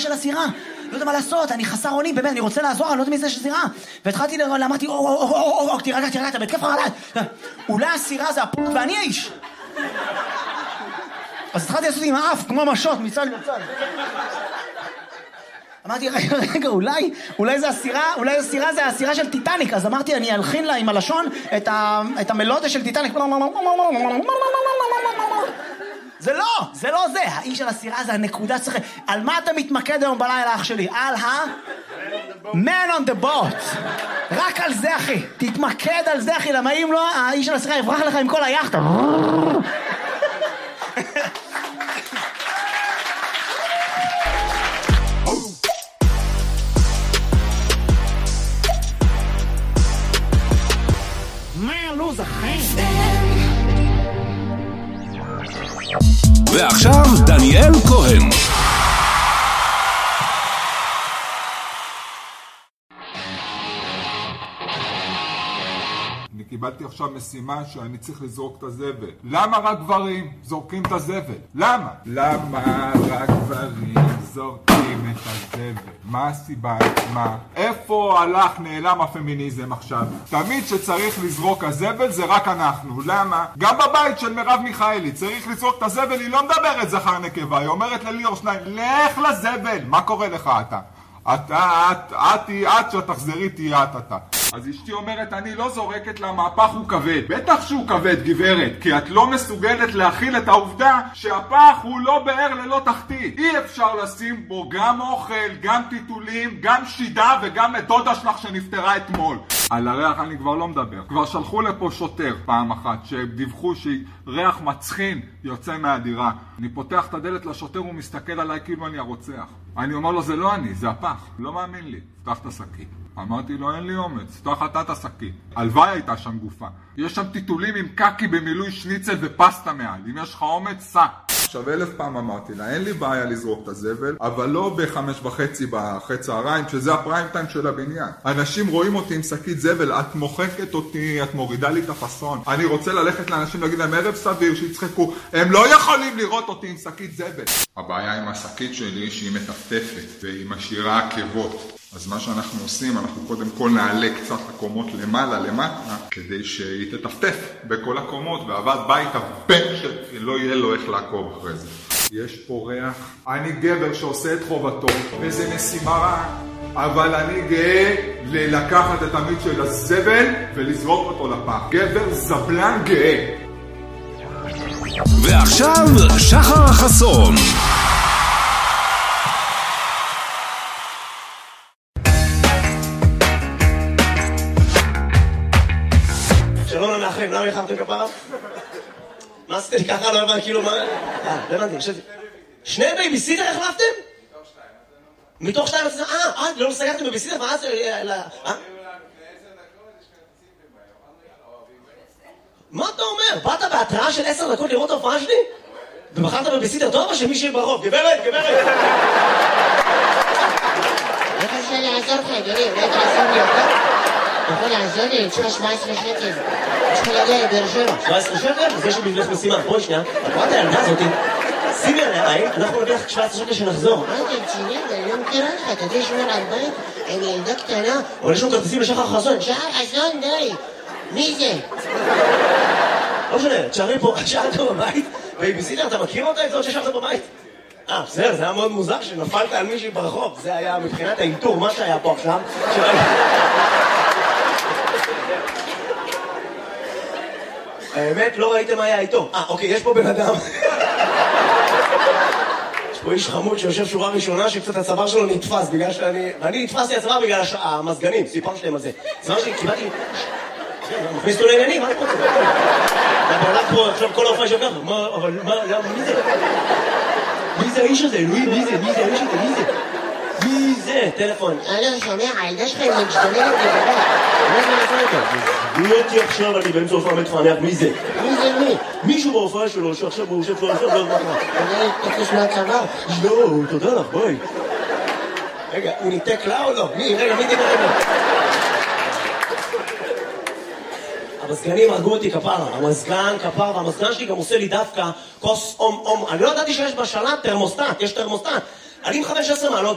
של הסירה. לא יודע מה לעשות, אני חסר אונים, באמת, אני רוצה לעזור, אני לא יודע מי זה של סירה. והתחלתי, אמרתי, תירגע, אתה בהתקף חרדה. אולי הסירה זה הפורק ואני האיש. אז התחלתי לעשות עם האף, כמו משות, מצד לצד. אמרתי, רגע, אולי זה הסירה זה הסירה של טיטניק. אז אמרתי, אני אלחין לה עם הלשון את המלודיה של טיטניק. זה לא זה. האיש של הסירה זה הנקודה צריך. על מה אתה מתמקד היום בלילה, אח שלי? על man on the boat. רק על זה, אחי. תתמקד על זה, אחי. למה אם לא, האיש של הסירה יברח לך עם כל היחטה. ועכשיו דניאל כהן. אני קיבלתי עכשיו משימה שאני צריך לזרוק את הזבל. למה רק גברים זורקים את הזבל? למה רק גברים זורקים את הזבל? מה הסיבה? מה? איפה נעלם הפמיניזם עכשיו? תמיד שצריך לזרוק הזבל זה רק אנחנו. למה? גם בבית של מרב מיכאלי צריך לזרוק את הזבל, היא לא מדברת זכר נקבה, היא אומרת לליאור שניים, לך לזבל. מה קורה לך אתה? את שתחזרי תהיה אתה. אז אשתי אומרת, אני לא זורקת לה, מהפך הוא כבד. בטח שהוא כבד, גברת, כי את לא מסוגלת להכיל את העובדה שהפח הוא לא באר ללא תחתית. אי אפשר לשים בו גם אוכל, גם טיטולים, גם שידה וגם את דודה שלך שנפטרה אתמול. על הריח אני כבר לא מדבר. כבר שלחו לפה שוטר פעם אחת שדיווחו שריח מצחין יוצא מהדירה. אני פותח את הדלת לשוטר, הוא מסתכל עליי כאילו אני הרוצח. אני אומר לו, זה לא אני, זה הפח. לא מאמין לי. פתח את השקית. אמרתי לו, אין לי אומץ, פתח אתה את השקית. הלוואי הייתה שם גופה. יש שם טיטולים עם קקי במילוי שניצל ופסטה מעל. אם יש לך אומץ, סע. עכשיו 1000 פעם אמרתי לה, אין לי בעיה לזרוק את הזבל, אבל לא ב5:30 אחרי צהריים, שזה הפריים טיים של הבניין. אנשים רואים אותי עם שקית זבל, את מוחקת אותי, את מורידה לי את הפסון. אני רוצה ללכת לאנשים להגיד להם ערב סביר, שיצחקו, הם לא יכולים לראות אותי עם שקית זבל. הבעיה עם השקית שלי שהיא מטפטפת, והיא משאירה עקבות. אז מה שאנחנו עושים, אנחנו קודם כל נעלה קצת הקומות למטה, כדי שהיא תטפטף בכל הקומות, ועבד בית הבן שלא יהיה לו איך לעקוב אחרי זה. יש פה ריח. אני גבר שעושה את חובתו, וזה משימה רעה, אבל אני גאה לקחת את המיץ של הזבל ולזרוק אותו לפח. גבר זבלן גאה. ועכשיו שחר חסון. שלום למאחרים, למה יחרתם כפרה? מה עשיתם לי ככה? לא הבנתי, כאילו מה? לא הבנתי, חשבתי. שני בייביסיטר החלפתם? מתוך 2. מתוך 2? לא סגרתם בייביסיטר? ואז... מה אתה אומר? באת בהתראה של 10 דקות לראות ההופעה שלי? ובחרת בייביסיטר טוב או שמישהי ברוב? גברת! איך אפשר לעזור לך, אדוני? אולי תעזור לי אותה? אתה יכול לעזור לי? אני צריכה 17 שקל. יש לך להגיע לבאר שבע. 17 שקל? אז יש לי בשבילך משימה. בואי שנייה, את רואה את הילדה הזאת? שימי עליה עין, אנחנו נביא לך 17 שקל שנחזור. מה אתה רציני? אני לא מכירה לך. אתה יודע לשמור על בית? אני ילדה קטנה. אבל יש לנו כרטיסים לשחר חסון. שחר חסון, די. מי זה? לא משנה, תשארי פה, תשארת בבית, בייביסיטר, אתה מכיר אותה את זאת ששארת בבית? בסדר, זה היה מאוד מוזר שנפלת על מישהי ברחוב. זה היה מבחינת האינטור, מה שהיה פה עכשיו. האמת, לא ראיתם מה היה איתו. אוקיי, יש פה בן אדם. יש פה איש חמוד שיושב שורה ראשונה שקצת הצוואר שלו נתפס בגלל ואני נתפסתי הצוואר בגלל המסגנים, סיפרתי להם על זה. הצוואר שלי, קיבלתי... מכניס אותו לעניינים, מה אני רוצה? בעולם פה עכשיו כל ההופעה שבכך, אבל מה, מי זה? מי זה האיש הזה? אלוהים, מי זה? מי זה האיש הזה? מי זה? מי זה? טלפון. לא שומע, הילדה שלך היא משתוללת לבדה. מה זה לעשות אותו? מי אותי עכשיו, אני באמצע הופעה מתפענח, מי זה? מי זה מי? מישהו בהופעה שלו שעכשיו הוא יושב פה, עכשיו לא זמן. תודה לי, תקוש מהצוואר. לא, תודה לך, בואי. רגע, הוא ניתק לה או לא? רגע, מי דיבר רגע? המזגנים הרגו אותי כפרה, המזגן כפרה, והמזגן שלי גם עושה לי דווקא כוס אום. אני לא ידעתי שיש בשלט תרמוסטט, יש תרמוסטט. אני עם 15 מעלות